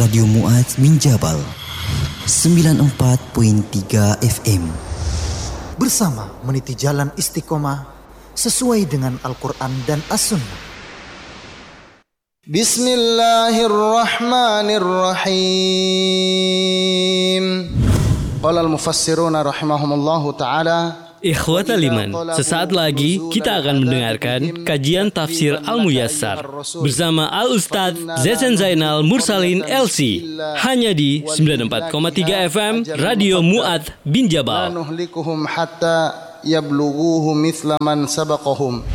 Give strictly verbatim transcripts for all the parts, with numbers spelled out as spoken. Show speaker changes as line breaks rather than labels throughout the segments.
Radio Mu'adz bin Jabal sembilan puluh empat koma tiga F M.
Bersama meniti jalan istiqomah sesuai dengan Al-Quran dan As-Sunnah.
Bismillahirrahmanirrahim. Qala al-mufassiruna rahimahumullahu ta'ala.
Ikhwatal iman, sesaat lagi kita akan mendengarkan kajian tafsir Al-Muyassar bersama Al-Ustadz Zezen Zainal Mursalin L C hanya di sembilan puluh empat koma tiga F M Radio Mu'adz bin Jabal.
Nuhlikuhum hatta yablughuhu mithla man sabaqahum.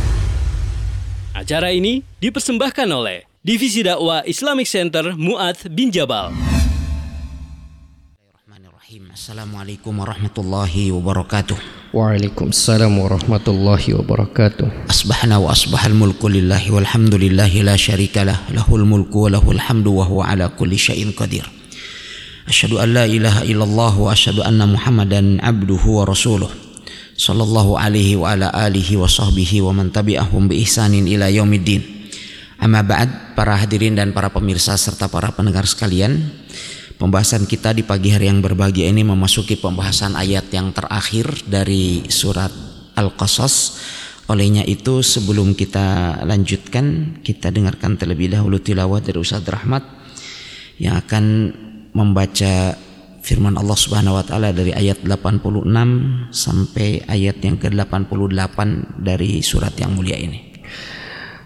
Acara ini dipersembahkan oleh Divisi Dakwah Islamic Center Mu'adz bin Jabal.
Assalamualaikum warahmatullahi wabarakatuh.
Waalaikumsalam warahmatullahi wabarakatuh.
Asbahna wa asbahal mulku lillahi walhamdulillahi la syarikalah lahul mulku wa lahul hamdu wa huwa ala kulli syai'in qadir. Asyhadu an la ilaha illallah wa asyhadu anna Muhammadan abduhu wa rasuluh. Sallallahu alaihi wa ala alihi wa sahbihi wa man tabi'ahum bi ihsanin ila yaumiddin. Amma ba'd, para hadirin dan para pemirsa serta para pendengar sekalian. Pembahasan kita di pagi hari yang berbahagia ini memasuki pembahasan ayat yang terakhir dari surat Al-Qasas. Olehnya itu sebelum kita lanjutkan, kita dengarkan terlebih dahulu tilawah dari Ustaz Rahmat yang akan membaca firman Allah Subhanahu wa taala dari ayat delapan puluh enam sampai ayat yang ke delapan puluh delapan dari surat yang mulia ini.